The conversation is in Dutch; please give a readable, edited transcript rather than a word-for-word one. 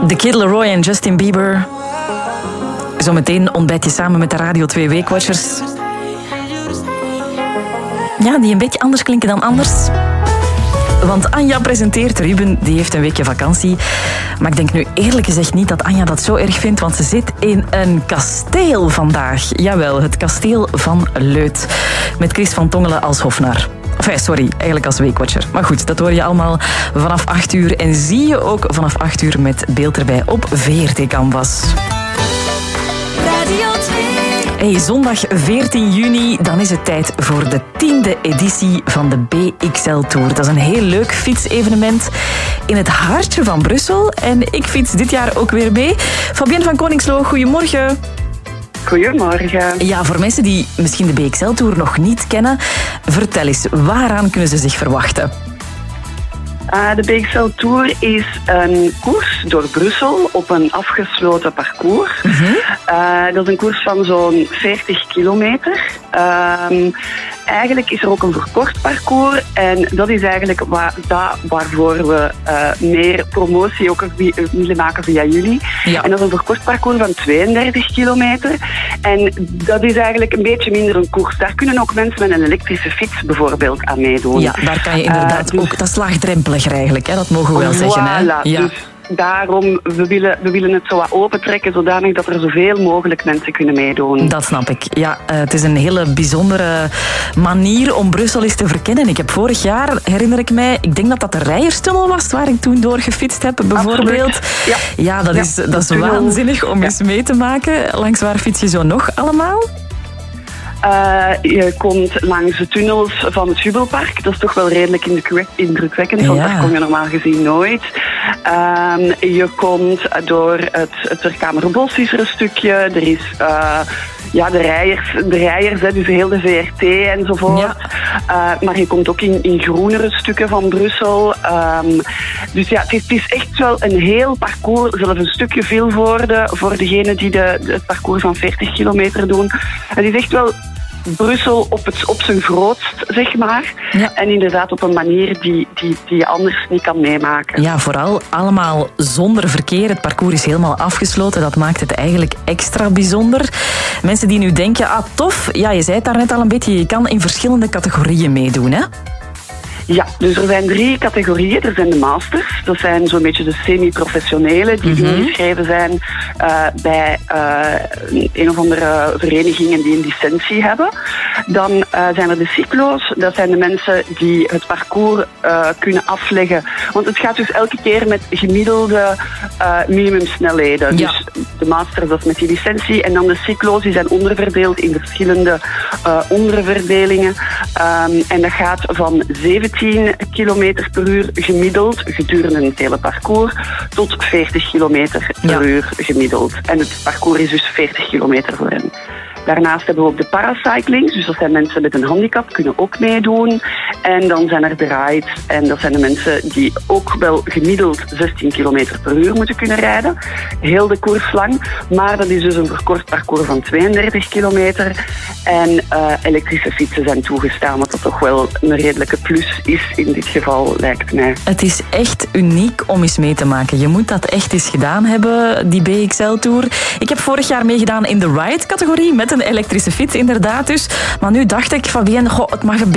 The Kid Laroi en Justin Bieber. Zometeen ontbijt je samen met de Radio 2 Weekwatchers. Ja, die een beetje anders klinken dan anders. Want Anja presenteert, Ruben die heeft een weekje vakantie. Maar ik denk nu eerlijk gezegd niet dat Anja dat zo erg vindt, want ze zit in een kasteel vandaag. Jawel, het kasteel van Leuth. Met Chris van Tongelen als hofnar. Sorry, eigenlijk als weekwatcher. Maar goed, dat hoor je allemaal vanaf 8 uur. En zie je ook vanaf 8 uur met beeld erbij op VRT Canvas. Radio 2. Hey, zondag 14 juni, dan is het tijd voor de 10e editie van de BXL Tour. Dat is een heel leuk fietsevenement in het hartje van Brussel. En ik fiets dit jaar ook weer mee. Fabienne van Koningsloo, goedemorgen. Goedemorgen. Ja, voor mensen die misschien de BXL Tour nog niet kennen, vertel eens, waaraan kunnen ze zich verwachten? De BXL Tour is een koers door Brussel op een afgesloten parcours. Dat is een koers van zo'n 40 kilometer. Eigenlijk is er ook een verkort parcours en dat is eigenlijk waarvoor we meer promotie ook willen maken via jullie. Ja. En dat is een verkort parcours van 32 kilometer. En dat is eigenlijk een beetje minder een koers. Daar kunnen ook mensen met een elektrische fiets bijvoorbeeld aan meedoen. Ja, daar kan je inderdaad ook... Dat is laagdrempelig eigenlijk, hè? Dat mogen we wel zeggen. Hè? Voilà, ja. Dus daarom, we willen het zo wat opentrekken, zodanig dat er zoveel mogelijk mensen kunnen meedoen. Dat snap ik. Ja, het is een hele bijzondere manier om Brussel eens te verkennen. Ik heb vorig jaar, herinner ik mij, ik denk dat de Rijerstunnel was, waar ik toen door gefietst heb, bijvoorbeeld. Absoluut. Ja, dat is waanzinnig om eens mee te maken. Langs waar fiets je zo nog allemaal? Je komt langs de tunnels van het Jubelpark. Dat is toch wel redelijk indrukwekkend, want daar kom je normaal gezien nooit. Je komt door het Terkamerbos is er een stukje. Er is de Rijers, dus heel de VRT enzovoort. Ja. Maar je komt ook in groenere stukken van Brussel. Dus ja, het is echt wel een heel parcours. Zelfs een stukje veel voor degenen die het parcours van 40 kilometer doen. Het is echt wel Brussel op zijn grootst, zeg maar. Ja. En inderdaad op een manier die je anders niet kan meemaken. Ja, vooral allemaal zonder verkeer. Het parcours is helemaal afgesloten. Dat maakt het eigenlijk extra bijzonder. Mensen die nu denken, tof. Ja, je zei het daarnet al een beetje. Je kan in verschillende categorieën meedoen, hè? Ja, dus er zijn 3 categorieën. Er zijn de masters. Dat zijn zo'n beetje de semi-professionelen die ingeschreven zijn bij een of andere verenigingen die een licentie hebben. Dan zijn er de cyclo's. Dat zijn de mensen die het parcours kunnen afleggen. Want het gaat dus elke keer met gemiddelde minimumsnelheden. Ja. Dus de masters, dat is met die licentie. En dan de cyclo's, die zijn onderverdeeld in verschillende onderverdelingen. En dat gaat van 17 km per uur gemiddeld gedurende het hele parcours tot 40 km per uur gemiddeld. En het parcours is dus 40 kilometer voor hen. Daarnaast hebben we ook de paracycling, dus dat zijn mensen met een handicap, kunnen ook meedoen. En dan zijn er de rides, en dat zijn de mensen die ook wel gemiddeld 16 km per uur moeten kunnen rijden. Heel de koers lang, maar dat is dus een verkort parcours van 32 kilometer. En elektrische fietsen zijn toegestaan, wat dat toch wel een redelijke plus is in dit geval, lijkt mij. Het is echt uniek om eens mee te maken. Je moet dat echt eens gedaan hebben, die BXL-tour. Ik heb vorig jaar meegedaan in de ride-categorie met een elektrische fiets, inderdaad dus. Maar nu dacht ik, Fabienne, het mag een